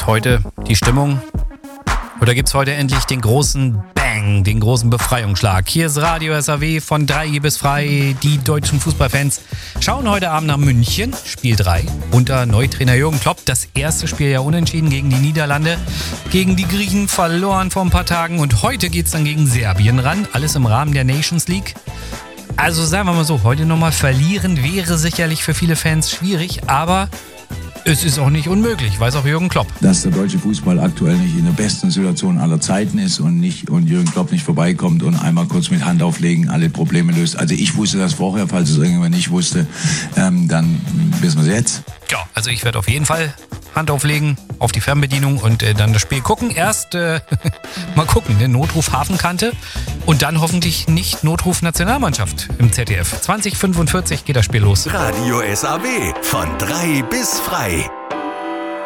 wird heute die Stimmung? Oder gibt es heute endlich den großen Bang, den großen Befreiungsschlag? Hier ist Radio SAW von 3 bis frei. Die deutschen Fußballfans schauen heute Abend nach München, Spiel 3, unter Neutrainer Jürgen Klopp. Das erste Spiel ja unentschieden gegen die Niederlande, gegen die Griechen verloren vor ein paar Tagen. Und heute geht es dann gegen Serbien ran, alles im Rahmen der Nations League. Also sagen wir mal so, heute nochmal verlieren wäre sicherlich für viele Fans schwierig, aber es ist auch nicht unmöglich, weiß auch Jürgen Klopp. Dass der deutsche Fußball aktuell nicht in der besten Situation aller Zeiten ist und Jürgen Klopp nicht vorbeikommt und einmal kurz mit Hand auflegen alle Probleme löst. Also ich wusste das vorher, falls es irgendjemand nicht wusste, dann wissen wir es jetzt. Ja, also ich werde auf jeden Fall Hand auflegen auf die Fernbedienung und dann das Spiel gucken. Erst mal gucken, ne? Notruf Hafenkante und dann hoffentlich nicht Notruf Nationalmannschaft im ZDF. 20:45 geht das Spiel los. Radio SAW von 3 bis frei.